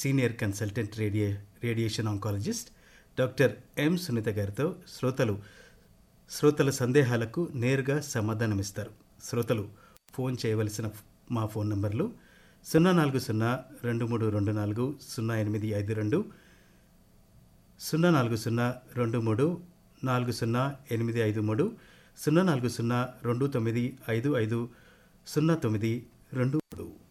Senior consultant radiation oncologist doctor M Sunitha గారితో శ్రోతల సందేహాలకు నేరుగా సమాధానమిస్తారు. శ్రోతలు ఫోన్ చేయవలసిన మా ఫోన్ నంబర్లు 04023240852, 04023400853, 04029550923.